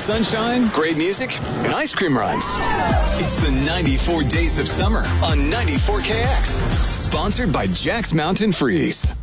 sunshine, great music, and ice cream runs. It's the 94 Days of Summer on 94KX. Sponsored by Jack's Mountain Freeze.